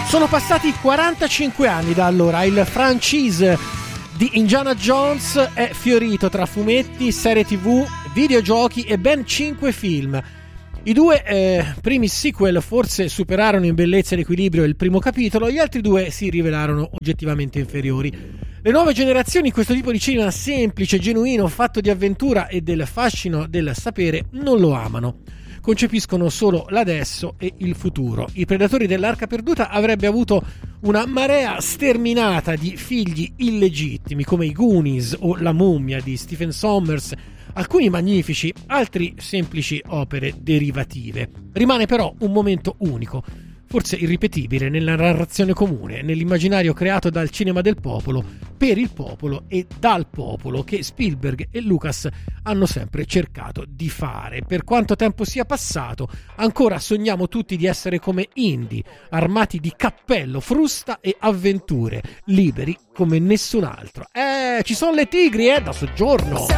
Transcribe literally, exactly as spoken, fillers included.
Sono passati quarantacinque anni da allora, il franchise di Indiana Jones è fiorito tra fumetti, serie tv, videogiochi e ben cinque film. I due eh, primi sequel forse superarono in bellezza e l'equilibrio il primo capitolo, gli altri due si rivelarono oggettivamente inferiori. Le nuove generazioni questo tipo di cinema semplice, genuino, fatto di avventura e del fascino del sapere non lo amano. Concepiscono solo l'adesso e il futuro. I Predatori dell'Arca Perduta avrebbe avuto una marea sterminata di figli illegittimi come i Goonies o La Mummia di Stephen Sommers, alcuni magnifici, altri semplici opere derivative. Rimane però un momento unico, forse irripetibile nella narrazione comune, nell'immaginario creato dal cinema del popolo, per il popolo e dal popolo, che Spielberg e Lucas hanno sempre cercato di fare. Per quanto tempo sia passato, ancora sogniamo tutti di essere come Indy, armati di cappello, frusta e avventure, liberi come nessun altro. Eh, ci sono le tigri, eh, da soggiorno!